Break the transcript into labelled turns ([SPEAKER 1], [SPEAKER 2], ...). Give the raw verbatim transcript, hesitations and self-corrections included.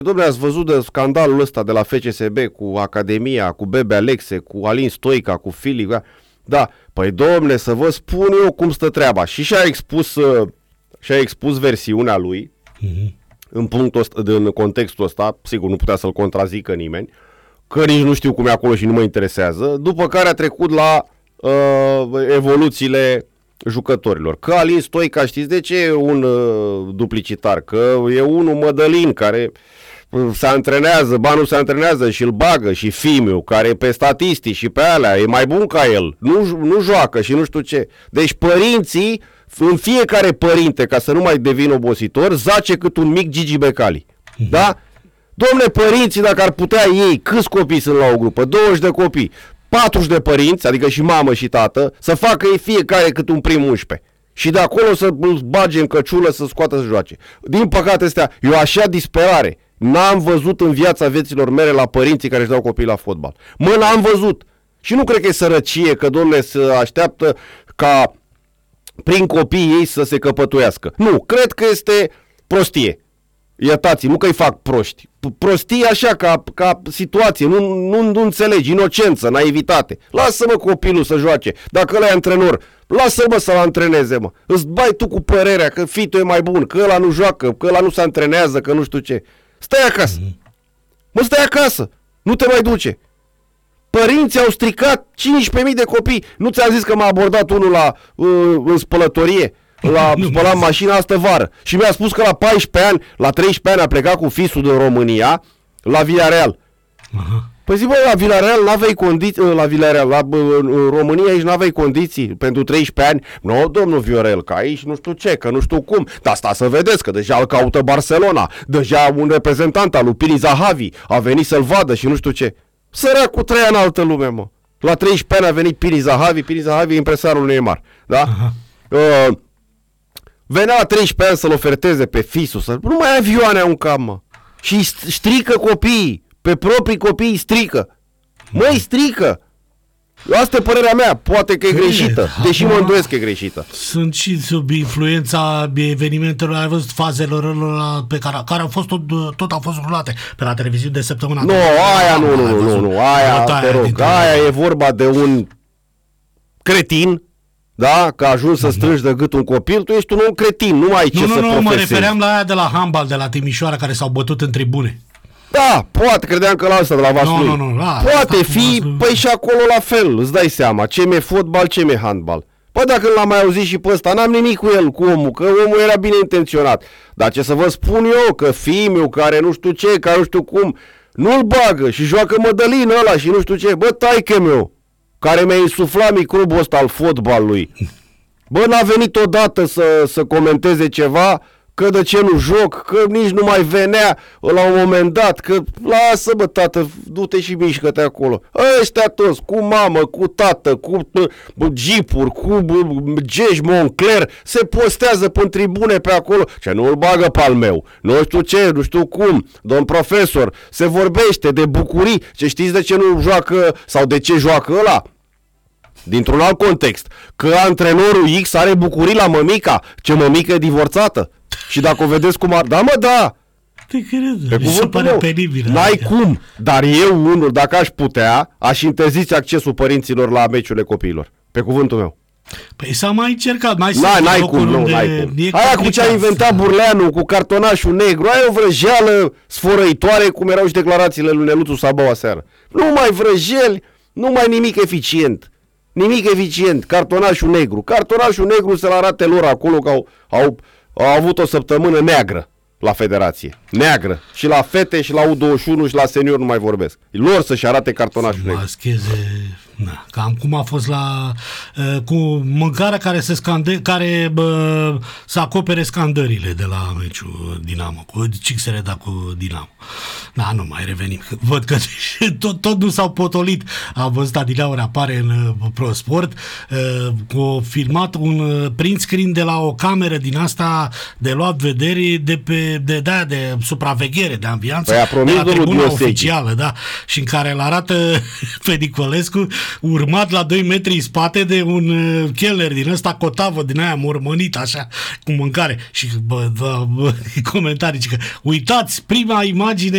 [SPEAKER 1] Dom'le, ați văzut de scandalul ăsta de la F C S B cu Academia, cu Bebe Alexe, cu Alin Stoica, cu Filip? Da, păi dom'le, să vă spun eu cum stă treaba. Și și-a expus, și-a expus versiunea lui mm-hmm. în, punctul ăsta, în contextul ăsta, sigur nu putea să-l contrazică nimeni, că nici nu știu cum e acolo și nu mă interesează, după care a trecut la uh, evoluțiile jucătorilor. Că Alin Stoica, știți de ce e un uh, duplicitar? Că e unul Mădălin care se antrenează, banul se antrenează și îl bagă, și Fimiu, care e pe statistici și pe alea, e mai bun ca el, nu, nu joacă și nu știu ce. Deci părinții, în fiecare părinte, ca să nu mai devin obositor, zace cât un mic Gigi Becali. Mm-hmm. Da? Dom'le, părinții, dacă ar putea ei, câți copii sunt la o grupă? douăzeci de copii, patruzeci de părinți, adică și mamă și tată, să facă ei fiecare cât un prim unsprezece. Și de acolo să îl bage în căciulă să scoată să joace. Din păcate astea, eu așa disperare n-am văzut în viața vieților mele la părinții care își dau copii la fotbal. Mă, n-am văzut. Și nu cred că e sărăcie, că domnule se așteaptă ca prin copiii ei să se căpătuiască. Nu, cred că este prostie. Iertați, nu că-i fac proști. Prostie așa, ca, ca situație, nu, nu, nu înțelegi, inocență, naivitate. Lasă-mă copilul să joace. Dacă ăla e antrenor, lasă-mă să-l antreneze, mă. Îți bai tu cu părerea că fitul e mai bun, că ăla nu joacă, că ăla nu se antrenează, că nu știu ce. Stai acasă. Mă, stai acasă. Nu te mai duce. Părinții au stricat cincisprezece mii de copii. Nu ți-am zis că m-a abordat unul la, uh, în spălătorie? La spălat mașina astă vară. Și mi-a spus că la paisprezece ani, la treisprezece ani a plecat cu fisul din România la Villarreal. Aha. Păi zi, bă, la Villarreal n-aveai condiții, la Villarreal, la în România aici n-aveai condiții pentru treisprezece ani. Nu, domnul Viorel, că aici nu știu ce, că nu știu cum. Dar asta să vedeți, că deja îl caută Barcelona. Deja un reprezentant al lui Pini Zahavi a venit să-l vadă și nu știu ce. Săracul trăia în altă lume, mă. La treisprezece ani a venit Pini Zahavi, Pini Zahavi e impresarul Neymar. Da? Uh, venea la treisprezece ani să-l oferteze pe fisul, să... nu mai ai avioane un cam, mă. Și strică copiii. Pe proprii copii strică. Măi, strică. Asta e părerea mea. Poate că e greșită. Deși mă îndoiesc că e greșită.
[SPEAKER 2] Sunt și sub influența evenimentelor, ai văzut fazelor pe care, care au fost tot, tot au fost rulate pe la televiziune de săptămâna.
[SPEAKER 1] Nu, aia nu, nu, nu, nu, nu. Aia, te rog, aia e vorba de un cretin. Da? Că a ajuns să strângi de gât un copil, tu ești un om cretin, nu ai ce
[SPEAKER 2] nu,
[SPEAKER 1] să
[SPEAKER 2] nu, nu,
[SPEAKER 1] profesezi.
[SPEAKER 2] mă refeream la aia de la handbal, de la Timișoara, care s-au bătut în tribune.
[SPEAKER 1] Da, poate, credeam că la asta de la Vaslui.
[SPEAKER 2] Nu, nu, nu, la,
[SPEAKER 1] poate fi, păi și acolo la fel, îți dai seama, ce mi-e fotbal, ce mi-e handbal. Păi dacă l-am mai auzit și pe ăsta, n-am nimic cu el, cu omul, că omul era bine intenționat. Dar ce să vă spun eu, că Fimiu, care nu știu ce, care nu știu cum, nu-l bagă și joacă Mădălin ăla și nu știu ce. Bă, taică meu, care mi-a insuflat microbul ăsta al fotbalului. Bă, n-a venit odată să, să comenteze ceva, că de ce nu joc, că nici nu mai venea la un moment dat, că lasă bă tată, du-te și mișcă-te acolo. Ăștia toți, cu mamă, cu tată, cu jeepuri, cu gești Moncler, se postează pe tribune pe acolo și nu îl bagă pe al meu. Nu știu ce, nu știu cum, domn profesor, se vorbește de bucurii, ce știți de ce nu joacă sau de ce joacă ăla? Dintr-un alt context, că antrenorul X are bucurii la mămica, ce mămică e divorțată. Și dacă o vedeți cum ar... Da, mă, da!
[SPEAKER 2] Te cred, mi se pare penibil.
[SPEAKER 1] N-ai cum, dar eu unul, dacă aș putea, aș interzice accesul părinților la meciurile copiilor. Pe cuvântul meu.
[SPEAKER 2] Păi s-a mai încercat, mai
[SPEAKER 1] sunt n-ai cum, nu, n-ai cum. Aia cu ce a inventat Burleanu, cu cartonașul negru, aia e o vrăjeală sfărăitoare, cum erau și declarațiile lui Neluțu Sabău aseară. Nu mai vrăjeli, nu mai nimic eficient. Nimic eficient, cartonașul negru. Cartonașul negru să-l arate lor acolo că au, au, au avut o săptămână neagră la federație. Neagră. Și la fete și la U douăzeci și unu și la senior nu mai vorbesc. Lor să-și arate cartonașul negru.
[SPEAKER 2] Mascheze, na, cam cum a fost la uh, cu mâncarea care se scande, care uh, să acopere scandările de la meciul Dinamo, cu Cixere, da, cu Dinamo. Da, nu mai revenim. Văd că tot, tot nu s-au potolit. Am văzut Adileauri apare în uh, ProSport, uh, cu filmat un uh, print screen de la o cameră din asta de luat vederi de pe de, de, de supraveghere, de ambianță,
[SPEAKER 1] păi
[SPEAKER 2] de la tribuna oficială, da, și în care îl arată pe Nicolescu urmat la doi metri în spate de un uh, cheller din ăsta cotavă, din aia mormănit, așa, cu mâncare. Și bă, bă, bă, comentarii, că uitați, prima imagine